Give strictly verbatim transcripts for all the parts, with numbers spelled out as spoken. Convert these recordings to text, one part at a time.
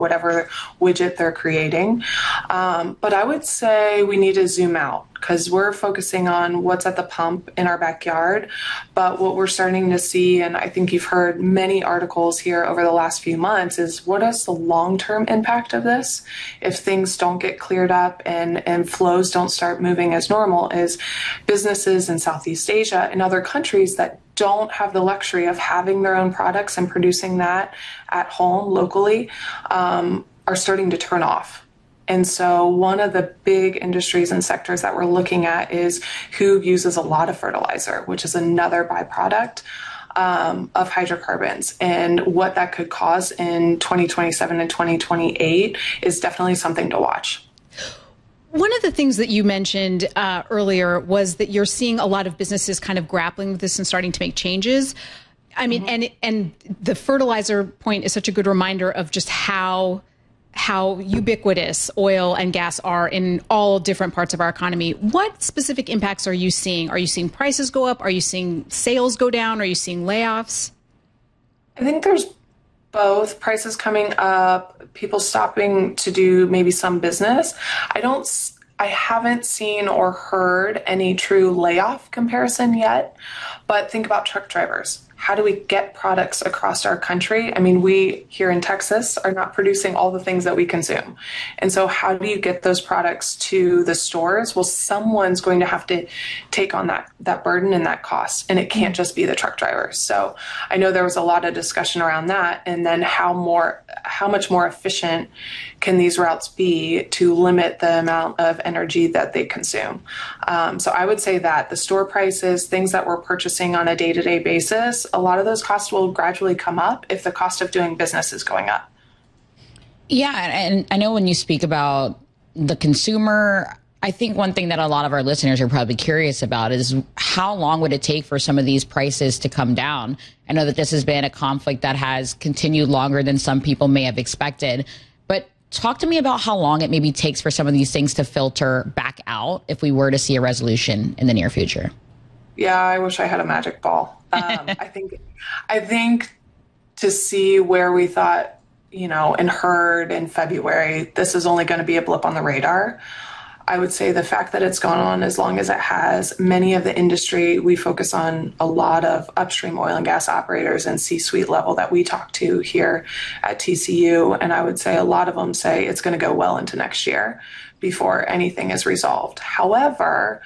whatever widget they're creating. Um, but I would say we need to zoom out because we're focusing on what's at the pump in our backyard. But what we're starting to see, and I think you've heard many articles here over the last few months, is what is the long-term impact of this if things don't get cleared up and, and flows don't start moving as normal, is businesses in Southeast Asia and other countries that don't have the luxury of having their own products and producing that at home locally um, are starting to turn off. And so one of the big industries and sectors that we're looking at is who uses a lot of fertilizer, which is another byproduct um, of hydrocarbons. And what that could cause in twenty twenty-seven and twenty twenty-eight is definitely something to watch. One of the things that you mentioned uh, earlier was that you're seeing a lot of businesses kind of grappling with this and starting to make changes. I mean, mm-hmm. and and the fertilizer point is such a good reminder of just how how ubiquitous oil and gas are in all different parts of our economy. What specific impacts are you seeing? Are you seeing prices go up? Are you seeing sales go down? Are you seeing layoffs? I think there's both. Prices coming up, people stopping to do maybe some business. I don't, I haven't seen or heard any true layoff comparison yet, but think about truck drivers. How do we get products across our country? I mean, we here in Texas are not producing all the things that we consume. And so how do you get those products to the stores? Well, someone's going to have to take on that, that burden and that cost. And it can't just be the truck drivers. So I know there was a lot of discussion around that. And then how more, how much more efficient can these routes be to limit the amount of energy that they consume? Um, so I would say that the store prices, things that we're purchasing on a day-to-day basis, a lot of those costs will gradually come up if the cost of doing business is going up. Yeah, and I know when you speak about the consumer, I think one thing that a lot of our listeners are probably curious about is how long would it take for some of these prices to come down? I know that this has been a conflict that has continued longer than some people may have expected, but talk to me about how long it maybe takes for some of these things to filter back out if we were to see a resolution in the near future. Yeah, I wish I had a magic ball. Um, I think, I think to see where we thought, you know, and heard in February, this is only going to be a blip on the radar. I would say the fact that it's gone on as long as it has, many of the industry, we focus on a lot of upstream oil and gas operators and C-suite level that we talk to here at T C U. And I would say a lot of them say it's going to go well into next year before anything is resolved. However,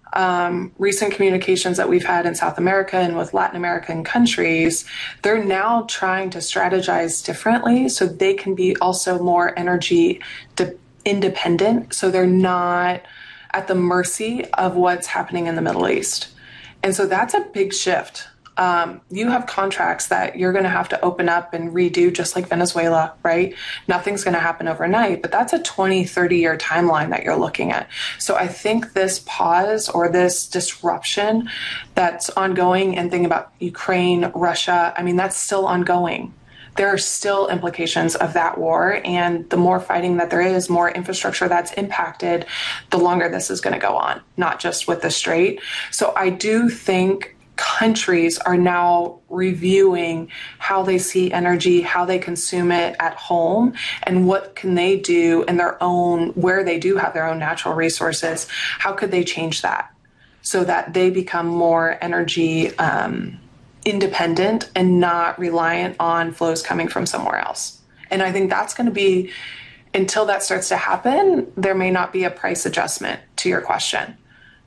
Um, recent communications that we've had in South America and with Latin American countries, they're now trying to strategize differently so they can be also more energy de- independent. So they're not at the mercy of what's happening in the Middle East. And so that's a big shift. Um, you have contracts that you're going to have to open up and redo, just like Venezuela, right? Nothing's going to happen overnight, but that's a twenty, thirty year timeline that you're looking at. So I think this pause or this disruption that's ongoing, and thinking about Ukraine, Russia, I mean, that's still ongoing. There are still implications of that war, and the more fighting that there is, more infrastructure that's impacted, the longer this is going to go on, not just with the Strait. So I do think countries are now reviewing how they see energy, how they consume it at home, and what can they do in their own, where they do have their own natural resources, how could they change that so that they become more energy um, independent and not reliant on flows coming from somewhere else. And I think that's going to be, until that starts to happen, there may not be a price adjustment to your question.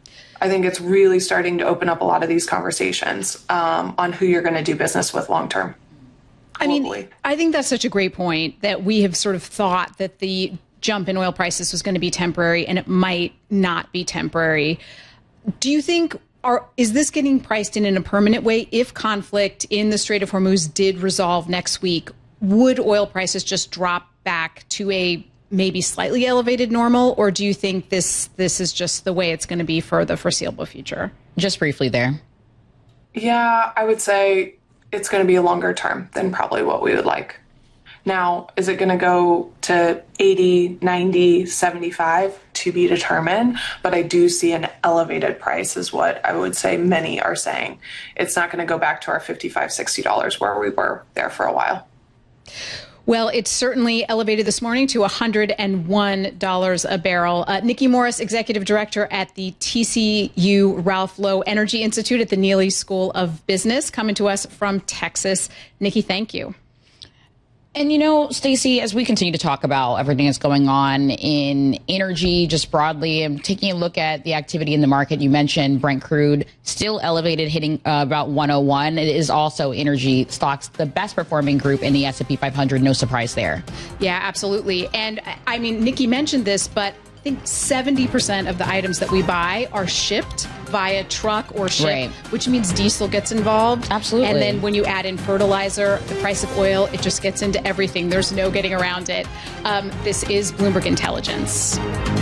I think it's really starting to open up a lot of these conversations um, on who you're going to do business with long term. I mean, I think that's such a great point that we have sort of thought that the jump in oil prices was going to be temporary, and it might not be temporary. Do you think, are, is this getting priced in in a permanent way? If conflict in the Strait of Hormuz did resolve next week, would oil prices just drop back to a maybe slightly elevated normal, or do you think this this is just the way it's going to be for the foreseeable future? Just briefly there. Yeah, I would say it's going to be a longer term than probably what we would like. Now, is it going to go to eighty, ninety, seventy-five? To be determined, but I do see an elevated price is what I would say many are saying. It's not going to go back to our fifty-five, sixty dollars where we were there for a while. Well, it's certainly elevated this morning to one hundred one dollars a barrel. Uh, Nikki Morris, Executive Director at the T C U Ralph Lowe Energy Institute at the Neely School of Business, coming to us from Texas. Nikki, thank you. And, you know, Stacey, as we continue to talk about everything that's going on in energy just broadly, and taking a look at the activity in the market, you mentioned Brent crude still elevated, hitting uh, about one oh one. It is also energy stocks, the best performing group in the S and P five hundred. No surprise there. Yeah, absolutely. And I mean, Nikki mentioned this, but I think seventy percent of the items that we buy are shipped via truck or ship, right, which means diesel gets involved. Absolutely. And then when you add in fertilizer, the price of oil, it just gets into everything. There's no getting around it. Um, this is Bloomberg Intelligence.